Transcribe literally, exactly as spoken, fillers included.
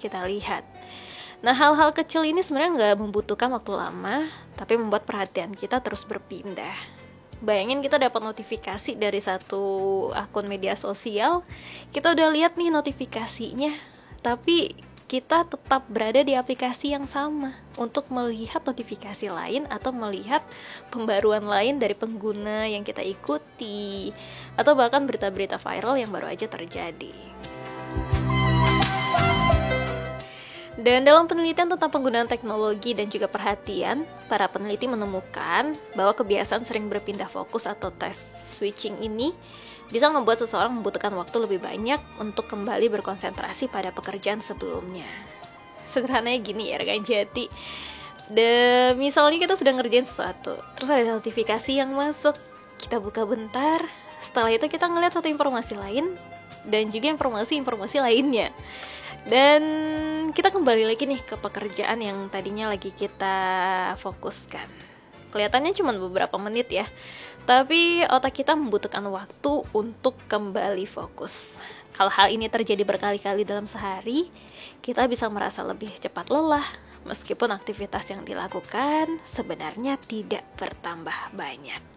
kita lihat. Nah, hal-hal kecil ini sebenarnya nggak membutuhkan waktu lama, tapi membuat perhatian kita terus berpindah. Bayangin kita dapat notifikasi dari satu akun media sosial, kita udah lihat nih notifikasinya, tapi kita tetap berada di aplikasi yang sama untuk melihat notifikasi lain atau melihat pembaruan lain dari pengguna yang kita ikuti, atau bahkan berita-berita viral yang baru aja terjadi. Dan dalam penelitian tentang penggunaan teknologi dan juga perhatian, para peneliti menemukan bahwa kebiasaan sering berpindah fokus atau task switching ini bisa membuat seseorang membutuhkan waktu lebih banyak untuk kembali berkonsentrasi pada pekerjaan sebelumnya. Sederhananya gini ya rekan jati. Dan misalnya kita sedang ngerjain sesuatu, terus ada notifikasi yang masuk, kita buka bentar, setelah itu kita ngeliat satu informasi lain dan juga informasi-informasi lainnya. Dan kita kembali lagi nih ke pekerjaan yang tadinya lagi kita fokuskan. Kelihatannya cuma beberapa menit ya, tapi otak kita membutuhkan waktu untuk kembali fokus. Kalau hal ini terjadi berkali-kali dalam sehari, kita bisa merasa lebih cepat lelah, meskipun aktivitas yang dilakukan sebenarnya tidak bertambah banyak.